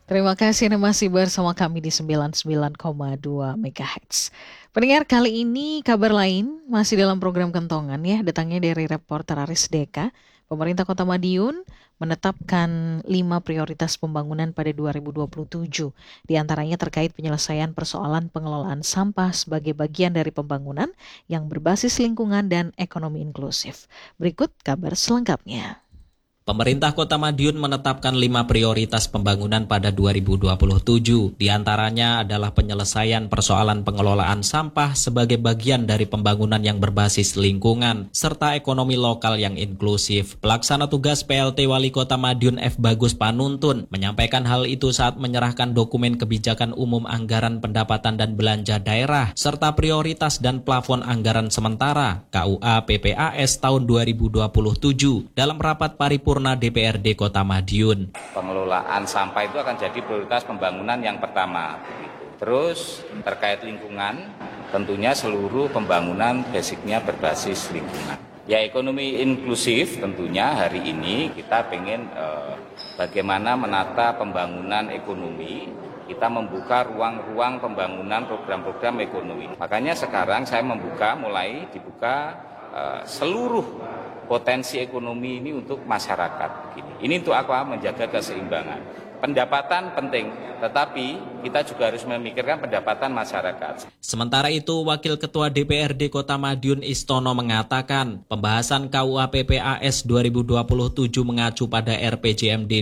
Terima kasih Anda masih bersama kami di 99,2 MHz. Pendengar, kali ini kabar lain masih dalam program Kentongan ya, datangnya dari reporter Aris Deka. Pemerintah Kota Madiun menetapkan 5 prioritas pembangunan pada 2027. Di antaranya terkait penyelesaian persoalan pengelolaan sampah sebagai bagian dari pembangunan yang berbasis lingkungan dan ekonomi inklusif. Berikut kabar selengkapnya. Pemerintah Kota Madiun menetapkan 5 prioritas pembangunan pada 2027. Di antaranya adalah penyelesaian persoalan pengelolaan sampah sebagai bagian dari pembangunan yang berbasis lingkungan, serta ekonomi lokal yang inklusif. Pelaksana tugas PLT Wali Kota Madiun F. Bagus Panuntun menyampaikan hal itu saat menyerahkan dokumen kebijakan umum anggaran pendapatan dan belanja daerah, serta prioritas dan plafon anggaran sementara KUA PPAS tahun 2027 dalam rapat paripurna DPRD Kota Madiun. Pengelolaan sampah itu akan jadi prioritas pembangunan yang pertama. Terus terkait lingkungan, tentunya seluruh pembangunan basicnya berbasis lingkungan. Ya, ekonomi inklusif tentunya hari ini kita pengen bagaimana menata pembangunan ekonomi, kita membuka ruang-ruang pembangunan program-program ekonomi. Makanya sekarang saya mulai dibuka seluruh potensi ekonomi ini untuk masyarakat. Ini untuk apa? Menjaga keseimbangan. Pendapatan penting, tetapi kita juga harus memikirkan pendapatan masyarakat. Sementara itu, Wakil Ketua DPRD Kota Madiun Istono mengatakan, pembahasan KUA PPAS 2027 mengacu pada RPJMD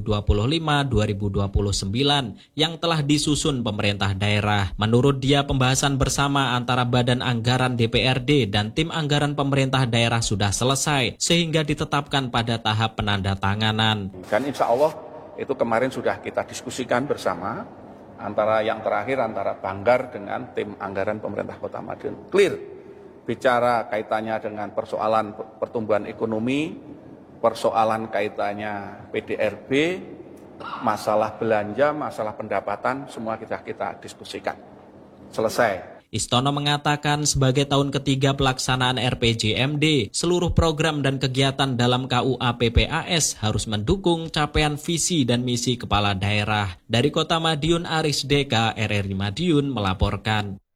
2025-2029 yang telah disusun pemerintah daerah. Menurut dia, pembahasan bersama antara Badan Anggaran DPRD dan tim anggaran pemerintah daerah sudah selesai, sehingga ditetapkan pada tahap penandatanganan. Dan insya Allah itu kemarin sudah kita diskusikan bersama antara Banggar dengan tim anggaran pemerintah Kota Madiun. Clear bicara kaitannya dengan persoalan pertumbuhan ekonomi, persoalan kaitannya PDRB, masalah belanja, masalah pendapatan, semua kita diskusikan. Selesai. Istono mengatakan sebagai tahun ketiga pelaksanaan RPJMD, seluruh program dan kegiatan dalam KUA PPAS harus mendukung capaian visi dan misi kepala daerah. Dari Kota Madiun, Aris Deka, RRI Madiun melaporkan.